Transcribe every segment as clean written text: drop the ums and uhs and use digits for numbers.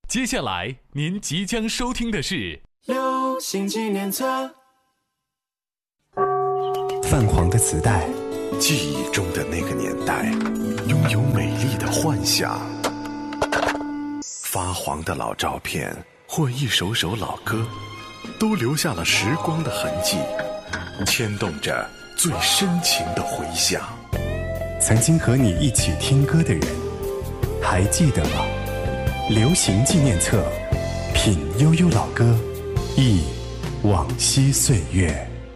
接下来您即将收听的是流行纪念册。 泛黄的磁带， 记忆中的那个年代，拥有美丽的幻想。发黄的老照片或一首首老歌，都留下了时光的痕迹，牵动着最深情的回响。 曾经和你一起听歌的人，还记得吗？流行纪念册，品悠悠老歌，忆往昔岁月。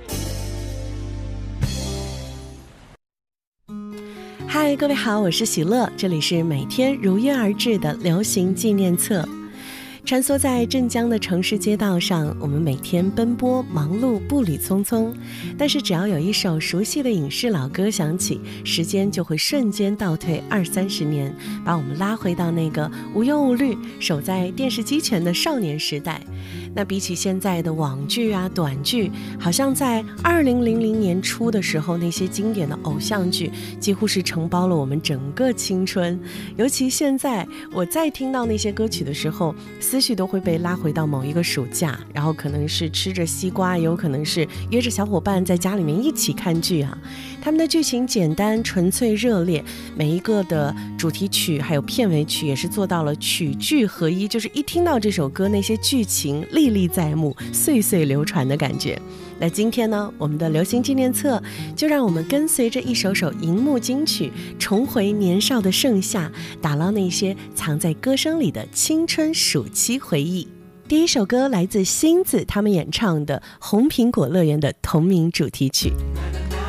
嗨，各位好，我是喜乐，这里是每天如约而至的流行纪念册。穿梭在镇江的城市街道上，我们每天奔波忙碌，步履匆匆，但是只要有一首熟悉的影视老歌响起，时间就会瞬间倒退20-30年，把我们拉回到那个无忧无虑守在电视机前的少年时代。那比起现在的网剧啊、短剧，好像在2000年初的时候，那些经典的偶像剧几乎是承包了我们整个青春。尤其现在我再听到那些歌曲的时候，思绪都会被拉回到某一个暑假，然后可能是吃着西瓜，也有可能是约着小伙伴在家里面一起看剧啊。他们的剧情简单纯粹热烈，每一个的主题曲还有片尾曲也是做到了曲剧合一，就是一听到这首歌，那些剧情历历在目，岁岁流传的感觉。那今天呢，我们的流行纪念册就让我们跟随着一首首荧幕金曲，重回年少的盛夏，打捞那些藏在歌声里的青春暑期回忆。第一首歌来自星子他们演唱的《红苹果乐园》的同名主题曲。